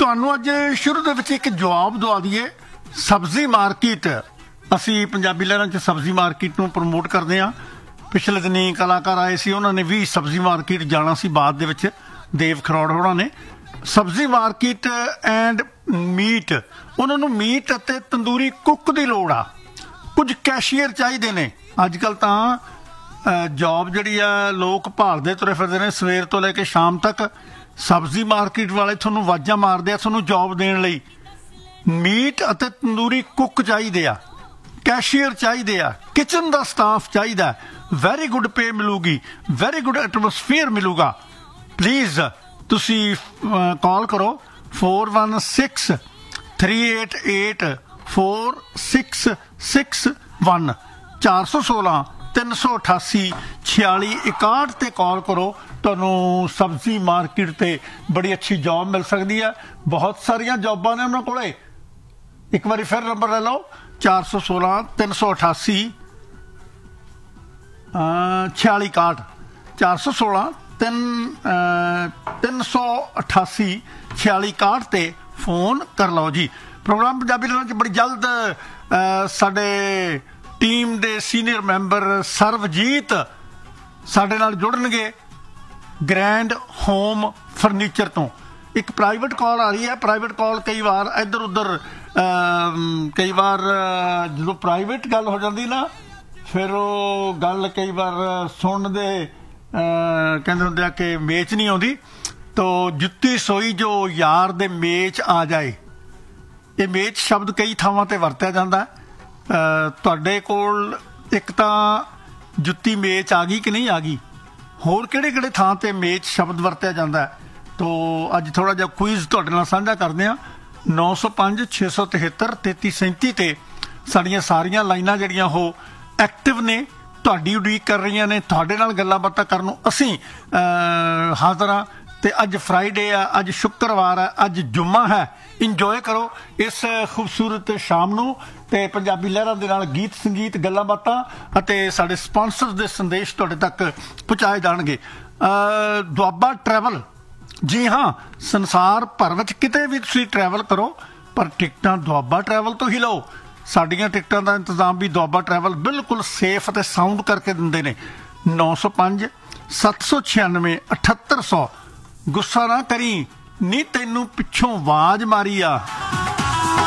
ਤੁਹਾਨੂੰ ਅੱਜ ਸ਼ੁਰੂ ਦੇ ਵਿੱਚ ਇੱਕ ਜਵਾਬ ਦਵਾ ਦਈਏ। ਸਬਜ਼ੀ ਮਾਰਕੀਟ, ਅਸੀਂ ਪੰਜਾਬੀ ਲਹਿਰਾਂ 'ਚ ਸਬਜ਼ੀ ਮਾਰਕੀਟ ਨੂੰ ਪ੍ਰਮੋਟ ਕਰਦੇ ਹਾਂ। ਪਿਛਲੇ ਦਿਨੀ ਕਲਾਕਾਰ ਆਏ ਸੀ, ਉਹਨਾਂ ਨੇ ਵੀ ਸਬਜ਼ੀ ਮਾਰਕੀਟ ਜਾਣਾ ਸੀ। ਬਾਅਦ ਦੇ ਵਿੱਚ ਦੇਵ ਖਰੋੜ ਹੋਣਾ ਨੇ ਸਬਜ਼ੀ ਮਾਰਕੀਟ ਐਂਡ ਮੀਟ, ਉਹਨਾਂ ਨੂੰ ਮੀਟ ਅਤੇ ਤੰਦੂਰੀ ਕੁੱਕ ਦੀ ਲੋੜ ਆ। ਕੁਝ ਕੈਸ਼ੀਅਰ ਚਾਹੀਦੇ ਨੇ। ਅੱਜ ਕੱਲ੍ਹ ਤਾਂ ਜੌਬ ਜਿਹੜੀ ਆ ਲੋਕ ਭਾਲਦੇ ਤੁਰੇ ਫਿਰਦੇ ਨੇ, ਸਵੇਰ ਤੋਂ ਲੈ ਕੇ ਸ਼ਾਮ ਤੱਕ। ਸਬਜ਼ੀ ਮਾਰਕੀਟ ਵਾਲੇ ਤੁਹਾਨੂੰ ਆਵਾਜ਼ਾਂ ਮਾਰਦੇ ਆ ਤੁਹਾਨੂੰ ਜੌਬ ਦੇਣ ਲਈ। ਮੀਟ ਅਤੇ ਤੰਦੂਰੀ ਕੁੱਕ ਚਾਹੀਦੇ ਆ, ਕੈਸ਼ੀਅਰ ਚਾਹੀਦੇ ਆ, ਕਿਚਨ ਦਾ ਸਟਾਫ ਚਾਹੀਦਾ। ਵੈਰੀ ਗੁੱਡ ਪੇ ਮਿਲੂਗੀ, ਵੈਰੀ ਗੁੱਡ ਐਟਮੋਸਫੀਅਰ ਮਿਲੂਗਾ। ਪਲੀਜ਼ ਤੁਸੀਂ ਕਾਲ ਕਰੋ 4163884661 416 388 4661 ਤੇ ਕਾਲ ਕਰੋ। ਤੁਹਾਨੂੰ ਸਬਜ਼ੀ ਮਾਰਕੀਟ ਤੇ ਬੜੀ ਅੱਛੀ ਜੌਬ ਮਿਲ ਸਕਦੀ ਹੈ। ਬਹੁਤ ਸਾਰੀਆਂ ਜੌਬਾਂ ਨੇ ਉਹਨਾਂ ਕੋਲੇ। ਇੱਕ ਵਾਰੀ ਫਿਰ ਨੰਬਰ ਲੈ ਲਓ 416 388 4661 416 388 4661 ਤੇ ਫੋਨ ਕਰ ਲਓ ਜੀ। ਪ੍ਰੋਗਰਾਮ ਪੰਜਾਬੀ ਲਹਿਰਾਂ 'ਚ ਬੜੀ ਜਲਦ ਸਾਡੇ ਟੀਮ ਦੇ ਸੀਨੀਅਰ ਮੈਂਬਰ ਸਰਵਜੀਤ ਸਾਡੇ ਨਾਲ ਜੁੜਨਗੇ ਗ੍ਰੈਂਡ ਹੋਮ ਫਰਨੀਚਰ ਤੋਂ। ਇੱਕ ਪ੍ਰਾਈਵੇਟ ਕਾਲ ਆ ਰਹੀ ਹੈ। ਪ੍ਰਾਈਵੇਟ ਕਾਲ ਕਈ ਵਾਰ ਇੱਧਰ ਉੱਧਰ, ਕਈ ਵਾਰ ਜਦੋਂ ਪ੍ਰਾਈਵੇਟ ਗੱਲ ਹੋ ਜਾਂਦੀ ਨਾ, ਫਿਰ ਉਹ ਗੱਲ ਕਈ ਵਾਰ ਸੁਣਨ ਦੇ ਕਹਿੰਦੇ ਹੁੰਦੇ ਆ ਕਿ ਮੇਚ ਨਹੀਂ ਆਉਂਦੀ। ਤੋ ਜੁੱਤੀ ਸੋਈ ਜੋ ਯਾਰ ਦੇ ਮੇਚ ਆ ਜਾਏ, ਇਹ ਮੇਚ ਸ਼ਬਦ ਕਈ ਥਾਵਾਂ ਤੇ ਵਰਤਿਆ ਜਾਂਦਾ। ਤੁਹਾਡੇ ਕੋਲ ਇੱਕ ਤਾਂ ਜੁੱਤੀ ਮੇਚ ਆ ਗਈ ਕਿ ਨਹੀਂ ਆ ਗਈ, ਹੋਰ ਕਿਹੜੇ ਕਿਹੜੇ ਥਾਂ ਤੇ ਮੇਚ ਸ਼ਬਦ ਵਰਤਿਆ ਜਾਂਦਾ। ਤੋ ਅੱਜ ਥੋੜਾ ਜਿਹਾ ਕੁਇਜ਼ ਤੁਹਾਡੇ ਨਾਲ ਸਾਂਝਾ ਕਰਦੇ ਹਾਂ। 905 673 3337 ਤੇ ਸਾਡੀਆਂ ਸਾਰੀਆਂ ਲਾਈਨਾਂ ਜਿਹੜੀਆਂ ਉਹ ਐਕਟਿਵ ਨੇ, ਤੁਹਾਡੀ ਉਡੀਕ ਕਰ ਰਹੀਆਂ ਨੇ। ਤੁਹਾਡੇ ਨਾਲ ਗੱਲਾਂ ਬਾਤਾਂ ਕਰਨ ਨੂੰ ਅਸੀਂ ਹਾਜ਼ਰ ਹਾਂ। ਤੇ ਅੱਜ ਫਰਾਈਡੇ ਆ, ਅੱਜ ਸ਼ੁੱਕਰਵਾਰ ਆ, ਅੱਜ ਜੁਮਾ ਹੈ। ਇੰਜੋਏ ਕਰੋ ਇਸ ਖੂਬਸੂਰਤ ਸ਼ਾਮ ਨੂੰ। ਤੇ ਪੰਜਾਬੀ ਲਹਿਰਾਂ ਦੇ ਨਾਲ ਗੀਤ ਸੰਗੀਤ, ਗੱਲਾਂ ਬਾਤਾਂ ਅਤੇ ਸਾਡੇ ਸਪਾਂਸਰ ਦੇ ਸੰਦੇਸ਼ ਤੁਹਾਡੇ ਤੱਕ ਪਹੁੰਚਾਏ ਜਾਣਗੇ। ਦੁਆਬਾ ਟਰੈਵਲ, ਜੀ ਹਾਂ, ਸੰਸਾਰ ਭਰ ਵਿੱਚ ਕਿਤੇ ਵੀ ਤੁਸੀਂ ਟਰੈਵਲ ਕਰੋ, ਪਰ ਟਿਕਟਾਂ ਦੁਆਬਾ ਟਰੈਵਲ ਤੋਂ ਹੀ ਲਓ। ਸਾਡੀਆਂ ਟਿਕਟਾਂ ਦਾ ਇੰਤਜ਼ਾਮ ਵੀ ਦੁਆਬਾ ਟਰੈਵਲ ਬਿਲਕੁਲ ਸੇਫ ਅਤੇ ਸਾਊਂਡ ਕਰਕੇ ਦਿੰਦੇ ਨੇ। 905 796 7800। ਗੁੱਸਾ ਨਾ ਕਰੀ ਨੀ, ਤੈਨੂੰ ਪਿੱਛੋਂ ਆਵਾਜ਼ ਮਾਰੀ ਆ।